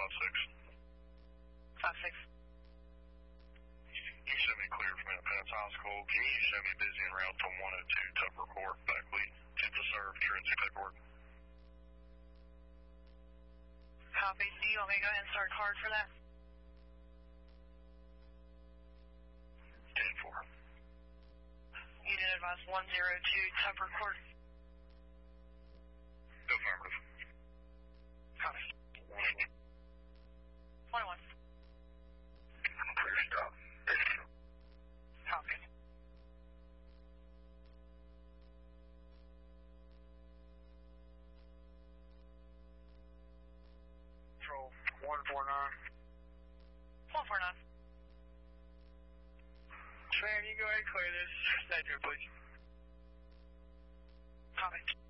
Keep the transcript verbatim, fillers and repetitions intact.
five six. five six. You send me clear from Independence High School. Can you send me busy en route to one oh two Tupper Court, Beckley, to the serve forensic paperwork? Copy. Do you want me to go ahead and start a card for that? ten four. You did advise one oh two Tupper Court. Affirmative. Copy. twenty-one. Clear stop. Copy. Control one four nine. one four nine. Tran, you go ahead and clear this. Stay there, please. Copy.